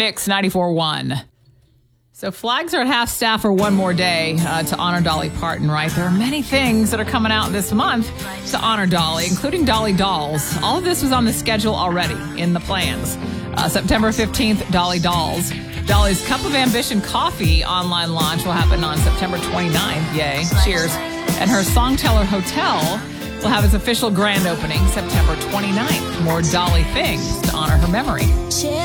Mix 94.1. So flags are at half staff for one more day to honor Dolly Parton, right? There are many things that are coming out this month to honor Dolly, including Dolly Dolls. All of this was on the schedule already in the plans. September 15th, Dolly Dolls. Dolly's Cup of Ambition coffee online launch will happen on September 29th. Yay. Cheers. And her Songteller Hotel will have its official grand opening September 29th. More Dolly things to honor her memory.